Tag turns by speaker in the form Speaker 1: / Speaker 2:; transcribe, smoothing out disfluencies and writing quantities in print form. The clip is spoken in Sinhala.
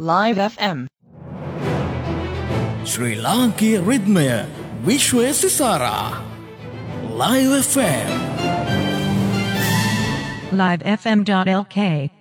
Speaker 1: Live FM.
Speaker 2: ශ්‍රී ලාංකීය රිද්මය විශ්වය සිසාරා Live FM.
Speaker 3: livefm.lk